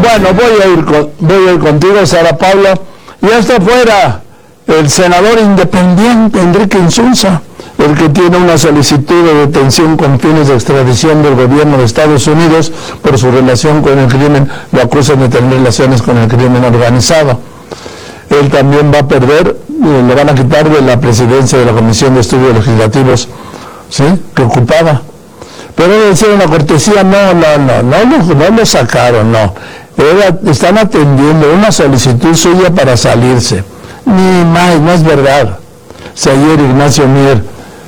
bueno, voy a ir contigo, Sara Paula. Y hasta fuera el senador independiente Enrique Insulza, el que tiene una solicitud de detención con fines de extradición del gobierno de Estados Unidos por su relación con el crimen, lo acusan de tener relaciones con el crimen organizado. Él también va a perder, le van a quitar de la presidencia de la Comisión de Estudios Legislativos, ¿sí?, que ocupaba. Pero le decía una cortesía, no lo sacaron, no. Están atendiendo una solicitud suya para salirse. Ni más, no es verdad. Si ayer Ignacio Mier,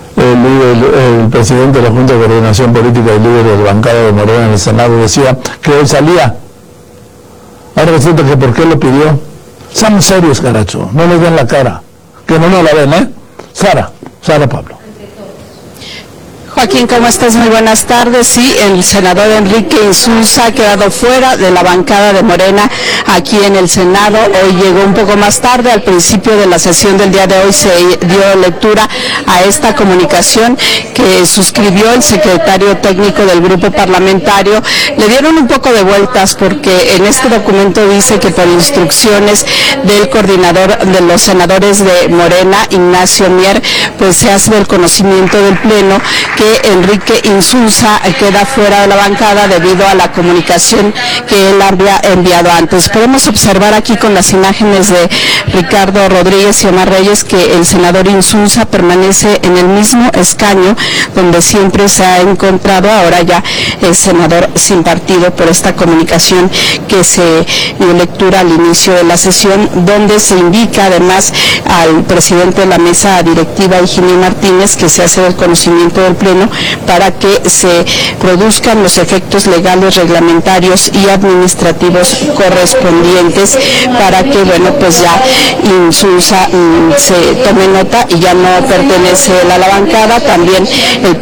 el presidente de la Junta de Coordinación Política y líder de la bancada de Morena en el Senado, decía que él salía. Ahora resulta que ¿por qué lo pidió? Seamos serios, caracho, no les den la cara. Que no nos la ven, ¿eh? Sara Pablo. Joaquín, ¿cómo estás? Muy buenas tardes. Sí, el senador Enrique Insulza ha quedado fuera de la bancada de Morena aquí en el Senado. Hoy llegó un poco más tarde. Al principio de la sesión del día de hoy se dio lectura a esta comunicación que suscribió el secretario técnico del grupo parlamentario. Le dieron un poco de vueltas porque en este documento dice que por instrucciones del coordinador de los senadores de Morena, Ignacio Mier, pues se hace del conocimiento del Pleno que Enrique Insulza queda fuera de la bancada debido a la comunicación que él había enviado antes. Podemos observar aquí con las imágenes de Ricardo Rodríguez y Omar Reyes que el senador Insulza permanece en el mismo escaño donde siempre se ha encontrado. Ahora ya el senador sin partido por esta comunicación que se dio lectura al inicio de la sesión, donde se indica además al presidente de la mesa directiva, Higinio Martínez, que se hace del conocimiento del Pleno para que se produzcan los efectos legales, reglamentarios y administrativos correspondientes para que, bueno, pues ya Insulza se tome nota y ya no pertenece a la bancada. También el